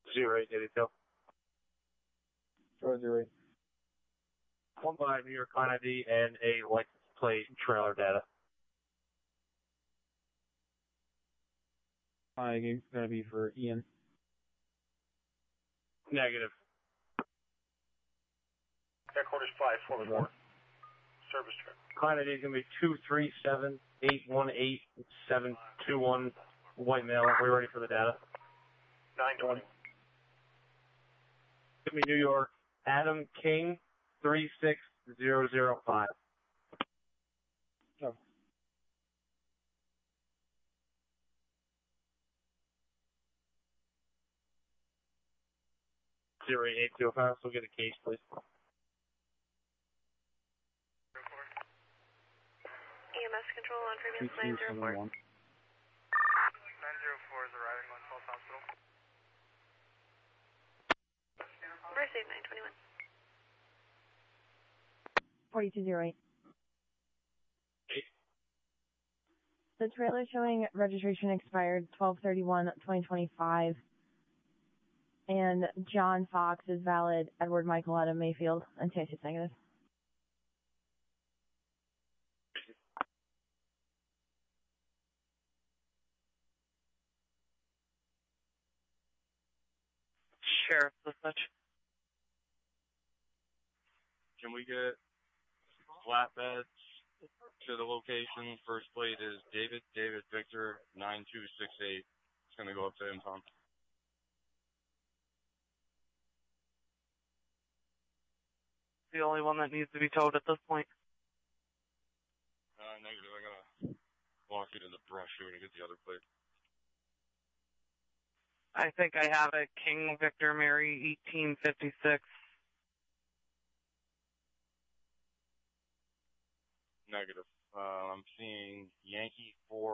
08 detail. 08. 15 New York Line ID and a license plate trailer data. It's going to be for Ian. Negative. Headquarters 544. Service trip. Client ID is going to be 237-818-721, white male. We're ready for the data. 920. Give me New York, Adam King, 36005. Oh. Zero 8205, so get a case, please. EMS control on Freeman's 904. 904 is arriving on Falls Hospital. Mercy 921. 4208. The trailer showing registration expired 12/31/2025, and John Fox is valid. Edward Michael Adam Mayfield, and TS is negative. Sheriff Dispatch. Can we get flatbeds to the location? First plate is David Victor 9268. It's going to go up to impound. The only one that needs to be towed at this point. Negative. I'm going to walk you to the brush here to get the other plate. I think I have it. King Victor Mary 1856. Negative. I'm seeing Yankee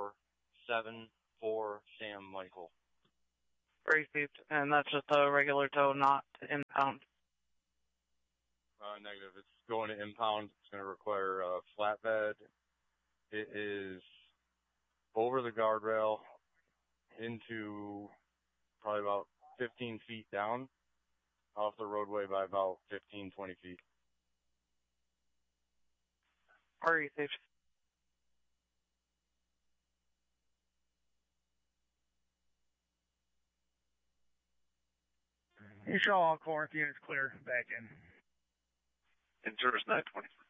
474 Sam Michael. Received. And that's just a regular tow, not impound. Negative. It's going to impound. It's going to require a flatbed. It is over the guardrail into probably about 15 feet down off the roadway by about 15, 20 feet. Received. You show all quarantine is clear. Back in. Insurance 920.